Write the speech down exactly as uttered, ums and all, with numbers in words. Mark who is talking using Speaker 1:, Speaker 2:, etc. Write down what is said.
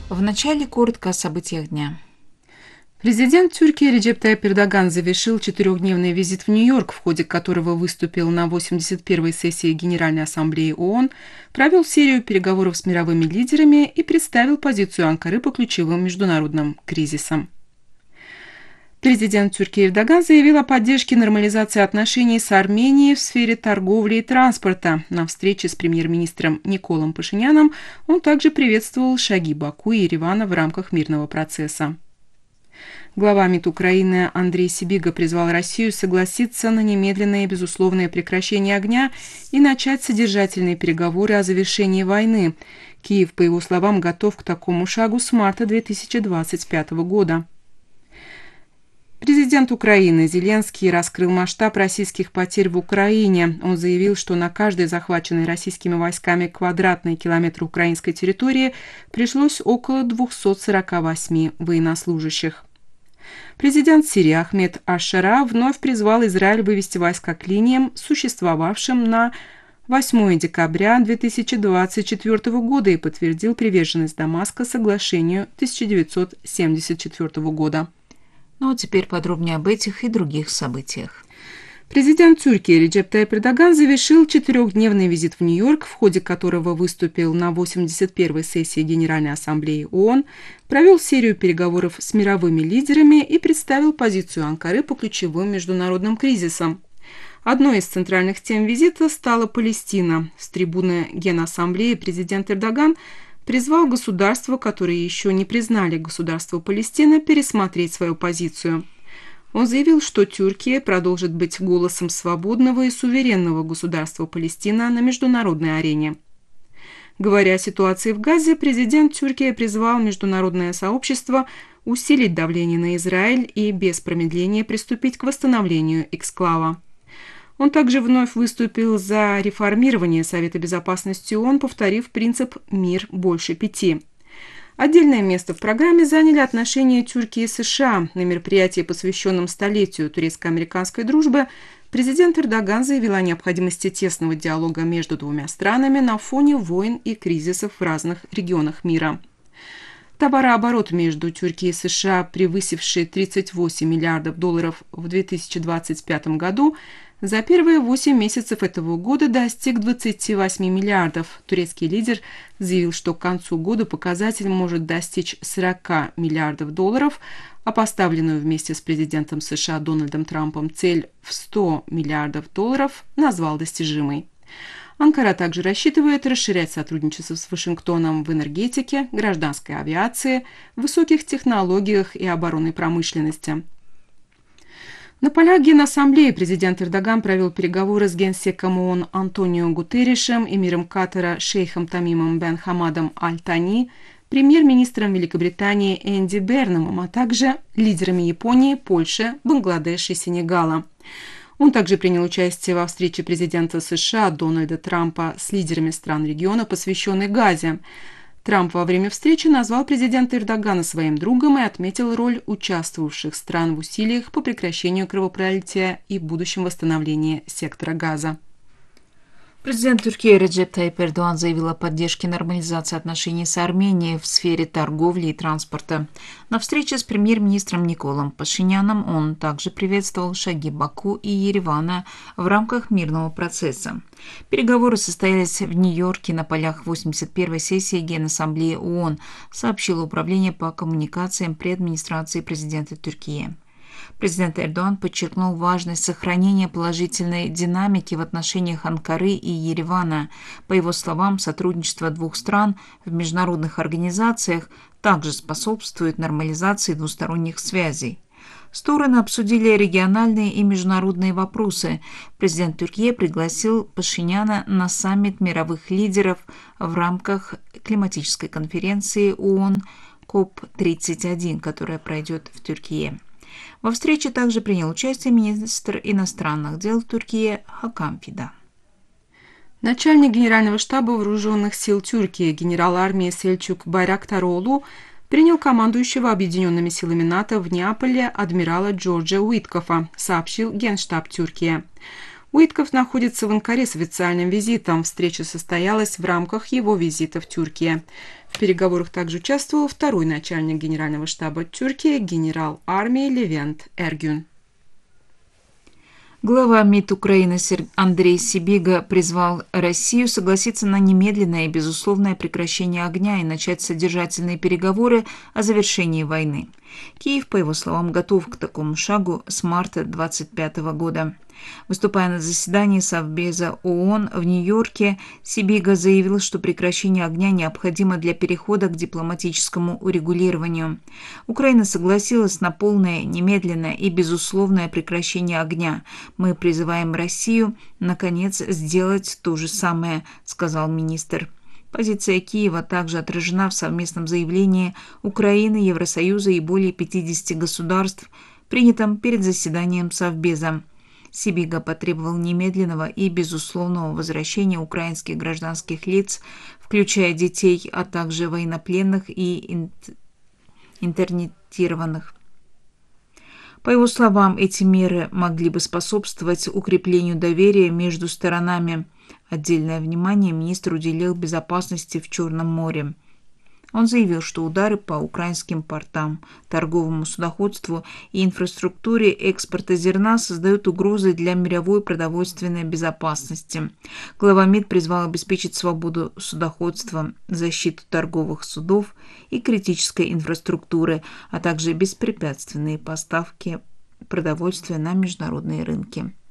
Speaker 1: В начале коротко о событиях дня.
Speaker 2: Президент Тюркии Реджеп Тайип Эрдоган завершил четырехдневный визит в Нью-Йорк, в ходе которого выступил на восемьдесят первой сессии Генеральной Ассамблеи ООН, провел серию переговоров с мировыми лидерами и представил позицию Анкары по ключевым международным кризисам. Президент Тюркии Эрдоган заявил о поддержке нормализации отношений с Арменией в сфере торговли и транспорта. На встрече с премьер-министром Николом Пашиняном он также приветствовал шаги Баку и Еревана в рамках мирного процесса. Глава МИД Украины Андрей Сибига призвал Россию согласиться на немедленное и безусловное прекращение огня и начать содержательные переговоры о завершении войны. Киев, по его словам, готов к такому шагу с марта две тысячи двадцать пятого года. Президент Украины Зеленский раскрыл масштаб российских потерь в Украине. Он заявил, что на каждый захваченный российскими войсками квадратный километр украинской территории пришлось около двухсот сорока восьми военнослужащих. Президент Сирии Ахмед Аш-Шара вновь призвал Израиль вывести войска к линиям, существовавшим на восьмое декабря две тысячи двадцать четвёртого года, и подтвердил приверженность Дамаска соглашению тысяча девятьсот семьдесят четвёртого года.
Speaker 1: Ну а теперь подробнее об этих и других событиях.
Speaker 2: Президент Тюркии Реджеп Тайип Эрдоган завершил четырехдневный визит в Нью-Йорк, в ходе которого выступил на восемьдесят первой сессии Генеральной Ассамблеи ООН, провел серию переговоров с мировыми лидерами и представил позицию Анкары по ключевым международным кризисам. Одной из центральных тем визита стала Палестина. С трибуны Генассамблеи президент Эрдоган призвал государства, которые еще не признали государство Палестина, пересмотреть свою позицию. Он заявил, что Тюркия продолжит быть голосом свободного и суверенного государства Палестина на международной арене. Говоря о ситуации в Газе, президент Тюркии призвал международное сообщество усилить давление на Израиль и без промедления приступить к восстановлению эксклава. Он также вновь выступил за реформирование Совета Безопасности ООН, повторив принцип «мир больше пяти». Отдельное место в программе заняли отношения Тюркии и США. На мероприятии, посвященном столетию турецко-американской дружбы, президент Эрдоган заявил о необходимости тесного диалога между двумя странами на фоне войн и кризисов в разных регионах мира. Товарооборот между Тюркией и США, превысивший тридцать восемь миллиардов долларов в две тысячи двадцать пятом году, за первые восемь месяцев этого года достиг двадцати восьми миллиардов. Турецкий лидер заявил, что к концу года показатель может достичь сорока миллиардов долларов, а поставленную вместе с президентом США Дональдом Трампом цель в сто миллиардов долларов назвал достижимой. Анкара также рассчитывает расширять сотрудничество с Вашингтоном в энергетике, гражданской авиации, высоких технологиях и оборонной промышленности. На полях Генассамблеи президент Эрдоган провел переговоры с генсеком ООН Антонио Гутерришем, эмиром Катара шейхом Тамимом бен Хамадом Аль-Тани, премьер-министром Великобритании Энди Бернамом, а также лидерами Японии, Польши, Бангладеш и Сенегала. Он также принял участие во встрече президента США Дональда Трампа с лидерами стран региона, посвященной Газе. Трамп во время встречи назвал президента Эрдогана своим другом и отметил роль участвовавших стран в усилиях по прекращению кровопролития и будущем восстановлении сектора Газа.
Speaker 1: Президент Турции Реджеп Тайип Эрдоган заявил о поддержке нормализации отношений с Арменией в сфере торговли и транспорта. На встрече с премьер-министром Николом Пашиняном он также приветствовал шаги Баку и Еревана в рамках мирного процесса. Переговоры состоялись в Нью-Йорке на полях восемьдесят первой сессии Генассамблеи ООН, сообщило Управление по коммуникациям при администрации президента Турции. Президент Эрдоган подчеркнул важность сохранения положительной динамики в отношениях Анкары и Еревана. По его словам, сотрудничество двух стран в международных организациях также способствует нормализации двусторонних связей. Стороны обсудили региональные и международные вопросы. Президент Турции пригласил Пашиняна на саммит мировых лидеров в рамках климатической конференции ООН коп тридцать один, которая пройдет в Турции. Во встрече также принял участие министр иностранных дел Турции Хакам Фидан.
Speaker 2: Начальник Генерального штаба Вооруженных сил Тюркии генерал армии Сельчук Байрактароğlu принял командующего Объединенными силами НАТО в Неаполе адмирала Джорджа Уиткофа, сообщил Генштаб Тюркии. Уитков находится в Анкаре с официальным визитом. Встреча состоялась в рамках его визита в Тюркию. В переговорах также участвовал второй начальник генерального штаба Тюркии, генерал армии Левент Эргюн.
Speaker 1: Глава МИД Украины Андрей Сибига призвал Россию согласиться на немедленное и безусловное прекращение огня и начать содержательные переговоры о завершении войны. Киев, по его словам, готов к такому шагу с марта две тысячи двадцать пятого года. Выступая на заседании Совбеза ООН в Нью-Йорке, Сибига заявил, что прекращение огня необходимо для перехода к дипломатическому урегулированию. Украина согласилась на полное, немедленное и безусловное прекращение огня. Мы призываем Россию, наконец, сделать то же самое, сказал министр. Позиция Киева также отражена в совместном заявлении Украины, Евросоюза и более пятидесяти государств, принятом перед заседанием Совбеза. Сибига потребовал немедленного и безусловного возвращения украинских гражданских лиц, включая детей, а также военнопленных и интернетированных. По его словам, эти меры могли бы способствовать укреплению доверия между сторонами. Отдельное внимание министр уделил безопасности в Черном море. Он заявил, что удары по украинским портам, торговому судоходству и инфраструктуре экспорта зерна создают угрозы для мировой продовольственной безопасности. Глава МИД призвал обеспечить свободу судоходства, защиту торговых судов и критической инфраструктуры, а также беспрепятственные поставки продовольствия на международные рынки.